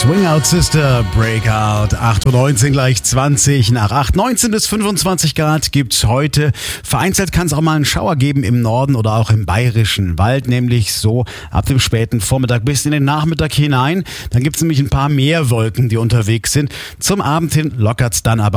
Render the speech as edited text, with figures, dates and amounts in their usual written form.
Swing Out Sister, Breakout, 8.19 Uhr gleich 20 nach 8. 19 bis 25 Grad gibt's heute. Vereinzelt kann es auch mal einen Schauer geben im Norden oder auch im bayerischen Wald, nämlich so ab dem späten Vormittag bis in den Nachmittag hinein. Dann gibt's nämlich ein paar mehr Wolken, die unterwegs sind. Zum Abend hin lockert's dann aber